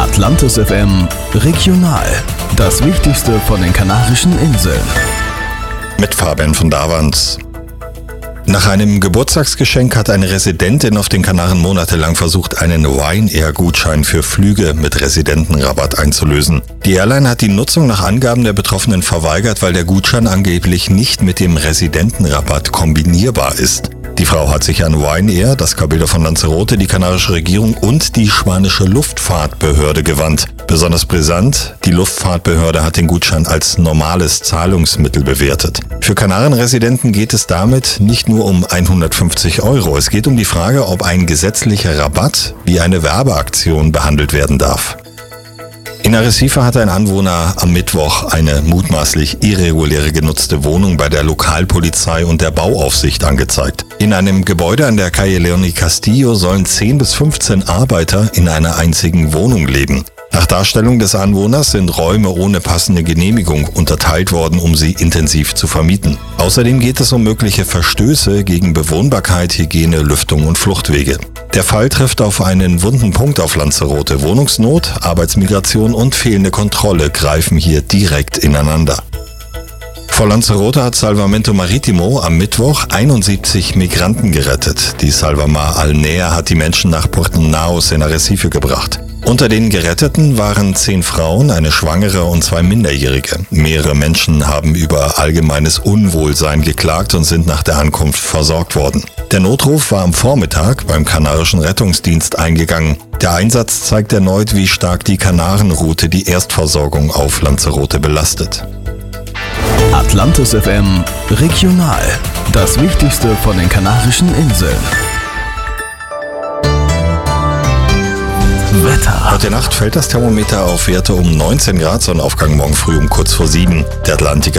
Atlantis FM Regional. Das Wichtigste von den Kanarischen Inseln. Mit Fabian von Davans. Nach einem Geburtstagsgeschenk hat eine Residentin auf den Kanaren monatelang versucht, einen Ryanair-Gutschein für Flüge mit Residentenrabatt einzulösen. Die Airline hat die Nutzung nach Angaben der Betroffenen verweigert, weil der Gutschein angeblich nicht mit dem Residentenrabatt kombinierbar ist. Die Frau hat sich an Ryanair, das Cabildo von Lanzarote, die kanarische Regierung und die spanische Luftfahrtbehörde gewandt. Besonders brisant, die Luftfahrtbehörde hat den Gutschein als normales Zahlungsmittel bewertet. Für Kanarenresidenten geht es damit nicht nur um 150 €. Es geht um die Frage, ob ein gesetzlicher Rabatt wie eine Werbeaktion behandelt werden darf. In Arrecife hat ein Anwohner am Mittwoch eine mutmaßlich irreguläre genutzte Wohnung bei der Lokalpolizei und der Bauaufsicht angezeigt. In einem Gebäude an der Calle Leoni Castillo sollen 10 bis 15 Arbeiter in einer einzigen Wohnung leben. Nach Darstellung des Anwohners sind Räume ohne passende Genehmigung unterteilt worden, um sie intensiv zu vermieten. Außerdem geht es um mögliche Verstöße gegen Bewohnbarkeit, Hygiene, Lüftung und Fluchtwege. Der Fall trifft auf einen wunden Punkt auf Lanzarote. Wohnungsnot, Arbeitsmigration und fehlende Kontrolle greifen hier direkt ineinander. Vor Lanzarote hat Salvamento Marítimo am Mittwoch 71 Migranten gerettet. Die Salvamar Alnea hat die Menschen nach Puerto Naos in Arrecife gebracht. Unter den Geretteten waren 10 Frauen, eine Schwangere und 2 Minderjährige. Mehrere Menschen haben über allgemeines Unwohlsein geklagt und sind nach der Ankunft versorgt worden. Der Notruf war am Vormittag beim kanarischen Rettungsdienst eingegangen. Der Einsatz zeigt erneut, wie stark die Kanarenroute die Erstversorgung auf Lanzarote belastet. Atlantis FM Regional. Das Wichtigste von den Kanarischen Inseln. Wetter. Heute Nacht fällt das Thermometer auf Werte um 19 Grad, Sonnenaufgang morgen früh um kurz vor 7. Der Atlantik